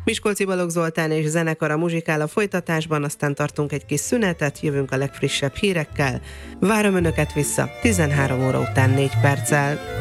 Miskolci Balogh Zoltán és zenekara muzsikál a folytatásban, aztán tartunk egy kis szünetet, jövünk a legfrissebb hírekkel. Várom Önöket vissza 13 óra után 4 perccel.